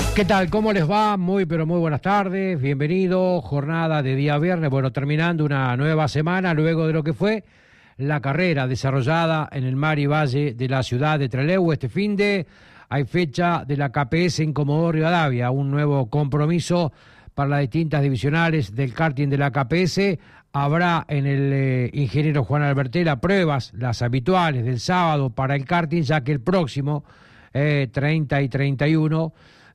¿Qué tal? ¿Cómo les va? Muy, pero muy buenas tardes. Bienvenido. Jornada de día viernes. Bueno, terminando una nueva semana luego de lo que fue la carrera desarrollada en el mar y valle de la ciudad de Trelew. Este finde hay fecha de la KPS en Comodoro Rivadavia. Un nuevo compromiso para las distintas divisionales del karting de la KPS. Habrá en el ingeniero Juan Albertela pruebas, las habituales del sábado para el karting, ya que el próximo 30 y 31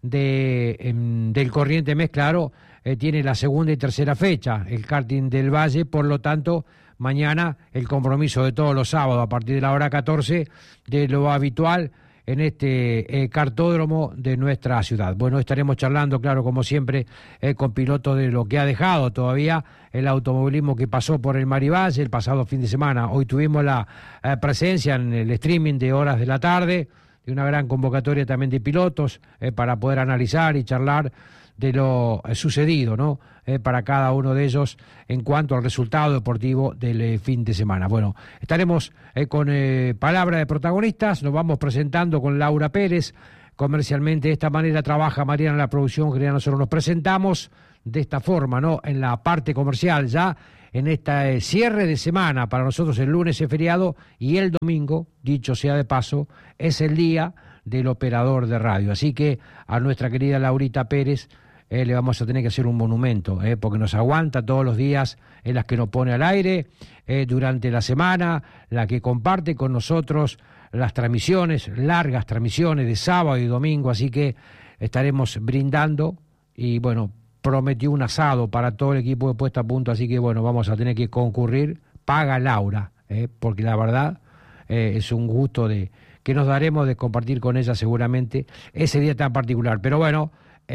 del Corriente Mes, claro, tiene la segunda y tercera fecha, el karting del Valle. Por lo tanto, mañana el compromiso de todos los sábados a partir de la hora 14 de lo habitual en este kartódromo de nuestra ciudad. Bueno, estaremos charlando, claro, como siempre, con pilotos de lo que ha dejado todavía el automovilismo que pasó por el Marivalle el pasado fin de semana. Hoy tuvimos la presencia en el streaming de horas de la tarde de una gran convocatoria también de pilotos para poder analizar y charlar de lo sucedido, ¿no? Para cada uno de ellos en cuanto al resultado deportivo del fin de semana. Bueno, estaremos con palabra de protagonistas, nos vamos presentando con Laura Pérez. Comercialmente de esta manera trabaja Mariana en la producción, que nosotros nos presentamos de esta forma, ¿no? En la parte comercial ya, en este cierre de semana. Para nosotros el lunes es feriado y el domingo, dicho sea de paso, es el día del operador de radio. Así que a nuestra querida Laurita Pérez le vamos a tener que hacer un monumento, porque nos aguanta todos los días, es la que nos pone al aire durante la semana, la que comparte con nosotros las transmisiones, largas transmisiones de sábado y domingo. Así que estaremos brindando y bueno, prometió un asado para todo el equipo de Puesta a Punto, así que bueno, vamos a tener que concurrir. Paga Laura, porque la verdad es un gusto que nos daremos de compartir con ella seguramente ese día tan particular. Pero bueno,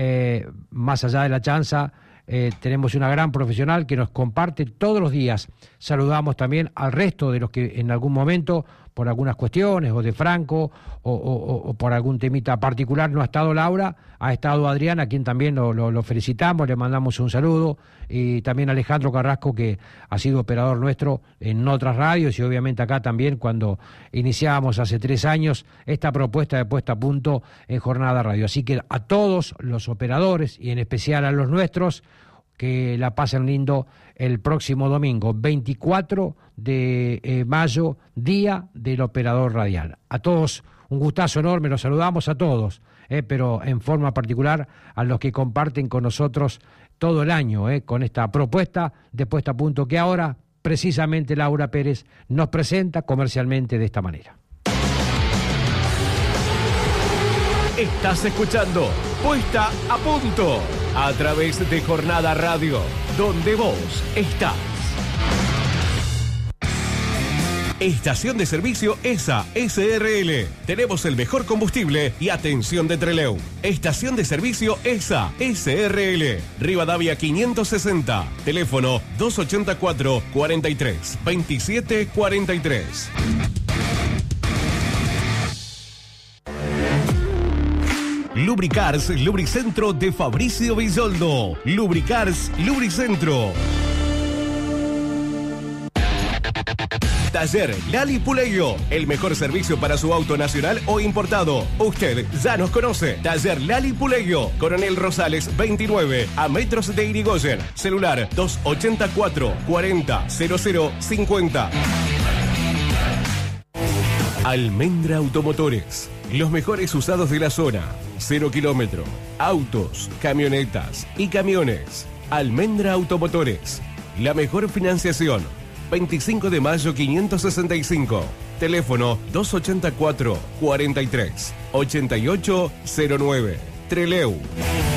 más allá de la chanza, tenemos una gran profesional que nos comparte todos los días. Saludamos también al resto de los que en algún momento, por algunas cuestiones, o de Franco, o por algún temita particular, no ha estado Laura, ha estado Adrián, a quien también lo felicitamos, le mandamos un saludo, y también Alejandro Carrasco, que ha sido operador nuestro en otras radios, y obviamente acá también cuando iniciábamos hace 3 años esta propuesta de Puesta a Punto en Jornada Radio. Así que a todos los operadores, y en especial a los nuestros, que la pasen lindo el próximo domingo, 24 de mayo, Día del Operador Radial. A todos un gustazo enorme, los saludamos a todos, pero en forma particular a los que comparten con nosotros todo el año, con esta propuesta de Puesta a Punto que ahora precisamente Laura Pérez nos presenta comercialmente de esta manera. Estás escuchando Puesta a Punto a través de Jornada Radio, donde vos estás. Estación de servicio ESA SRL. Tenemos el mejor combustible y atención de Trelew. Estación de servicio ESA SRL. Rivadavia 560. Teléfono 284 43 27 43. Lubricars Lubricentro de Fabricio Villoldo. Lubricars Lubricentro. Taller Lali Puleyo, el mejor servicio para su auto nacional o importado. Usted ya nos conoce. Taller Lali Puleyo, Coronel Rosales 29, a metros de Irigoyen. Celular 284 40 00 50. Almendra Automotores, los mejores usados de la zona. 0 kilómetro, autos, camionetas y camiones. Almendra Automotores, la mejor financiación. 25 de mayo 565. Teléfono 284 43 8809. Trelew.